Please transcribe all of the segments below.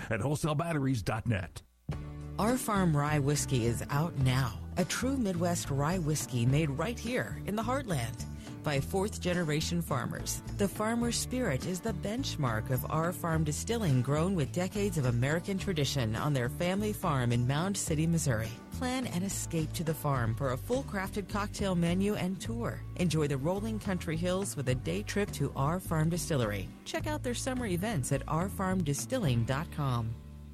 at wholesalebatteries.net. Our Farm Rye Whiskey is out now. A true Midwest rye whiskey made right here in the heartland by fourth-generation farmers. The farmer spirit is the benchmark of Our Farm Distilling, grown with decades of American tradition on their family farm in Mound City, Missouri. Plan an escape to the farm for a full-crafted cocktail menu and tour. Enjoy the rolling country hills with a day trip to Our Farm Distillery. Check out their summer events at ourfarmdistilling.com.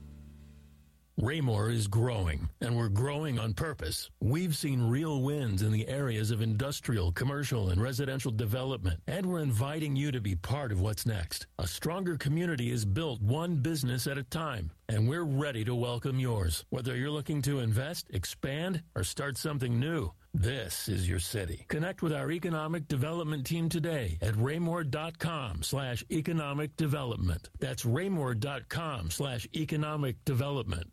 Raymore is growing, and we're growing on purpose. We've seen real wins in the areas of industrial, commercial, and residential development, and we're inviting you to be part of what's next. A stronger community is built one business at a time, and we're ready to welcome yours. Whether you're looking to invest, expand, or start something new, this is your city. Connect with our economic development team today at raymore.com/economic development. That's raymore.com/economic development.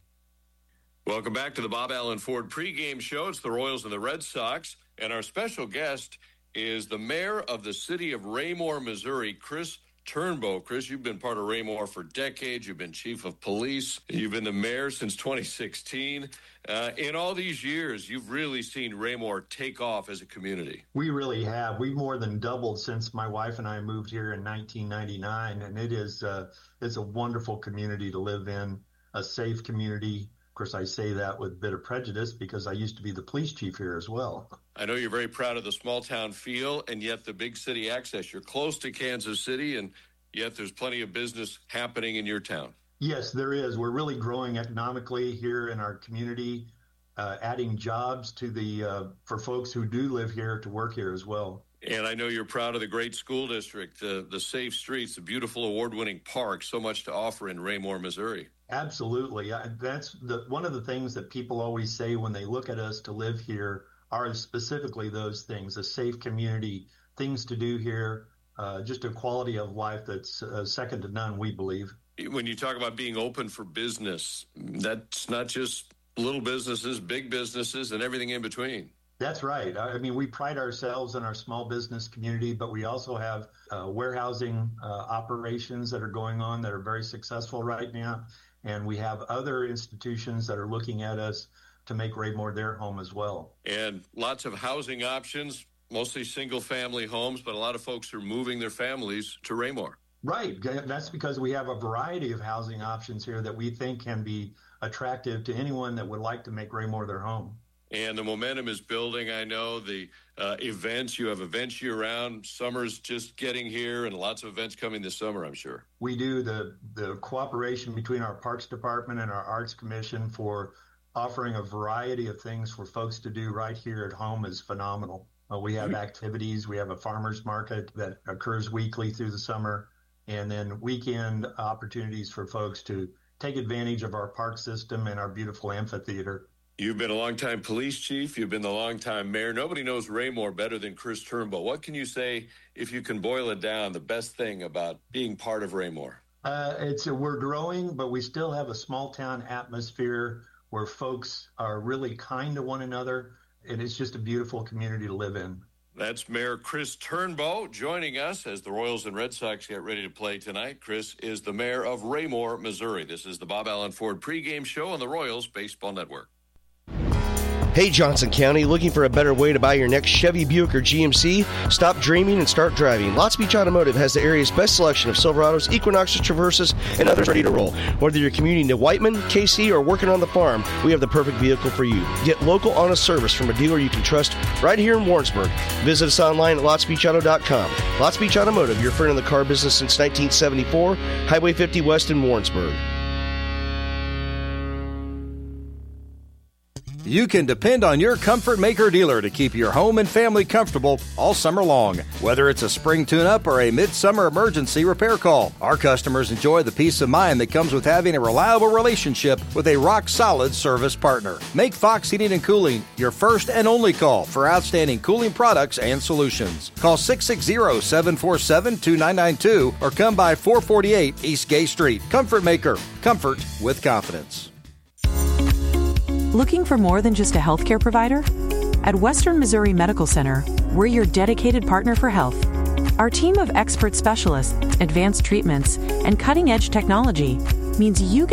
Welcome back to the Bob Allen Ford pregame show. It's the Royals and the Red Sox, and our special guest is the mayor of the city of Raymore, Missouri, Chris Turnbow. Chris, you've been part of Raymore for decades. You've been chief of police. You've been the mayor since 2016. In all these years, you've really seen Raymore take off as a community. We really have. We've more than doubled since my wife and I moved here in 1999, and it's a wonderful community to live in, a safe community. Of course, I say that with a bit of prejudice because I used to be the police chief here as well. I know you're very proud of the small town feel and yet the big city access. You're close to Kansas City, and yet there's plenty of business happening in your town. Yes, there is. We're really growing economically here in our community, adding jobs to for folks who do live here to work here as well. And I know you're proud of the great school district, the safe streets, the beautiful award-winning park, so much to offer in Raymore, Missouri. Absolutely. That's one of the things that people always say when they look at us to live here are specifically those things: a safe community, things to do here, just a quality of life that's second to none, we believe. When you talk about being open for business, that's not just little businesses, big businesses, and everything in between. That's right. I mean, we pride ourselves in our small business community, but we also have warehousing operations that are going on that are very successful right now. And we have other institutions that are looking at us to make Raymore their home as well. And lots of housing options, mostly single-family homes, but a lot of folks are moving their families to Raymore. Right. That's because we have a variety of housing options here that we think can be attractive to anyone that would like to make Raymore their home. And the momentum is building. I know the events, you have events year-round. Summer's just getting here, and lots of events coming this summer, I'm sure. We do. The cooperation between our Parks Department and our Arts Commission for offering a variety of things for folks to do right here at home is phenomenal. We have activities. We have a farmer's market that occurs weekly through the summer, and then weekend opportunities for folks to take advantage of our park system and our beautiful amphitheater. You've been a longtime police chief. You've been the longtime mayor. Nobody knows Raymore better than Chris Turnbow. What can you say, if you can boil it down, the best thing about being part of Raymore? We're growing, but we still have a small town atmosphere where folks are really kind to one another, and it's just a beautiful community to live in. That's Mayor Chris Turnbow joining us as the Royals and Red Sox get ready to play tonight. Chris is the mayor of Raymore, Missouri. This is the Bob Allen Ford pregame show on the Royals Baseball Network. Hey, Johnson County, looking for a better way to buy your next Chevy, Buick, or GMC? Stop dreaming and start driving. Lots Beach Automotive has the area's best selection of Silverados, Equinoxes, Traverses, and others ready to roll. Whether you're commuting to Whiteman, KC, or working on the farm, we have the perfect vehicle for you. Get local, honest service from a dealer you can trust right here in Warrensburg. Visit us online at lotsbeachauto.com. Lots Beach Automotive, your friend in the car business since 1974, Highway 50 West in Warrensburg. You can depend on your Comfort Maker dealer to keep your home and family comfortable all summer long. Whether it's a spring tune-up or a midsummer emergency repair call, our customers enjoy the peace of mind that comes with having a reliable relationship with a rock-solid service partner. Make Fox Heating and Cooling your first and only call for outstanding cooling products and solutions. Call 660-747-2992 or come by 448 East Gay Street. Comfort Maker. Comfort with confidence. Looking for more than just a healthcare provider? At Western Missouri Medical Center, we're your dedicated partner for health. Our team of expert specialists, advanced treatments, and cutting-edge technology means you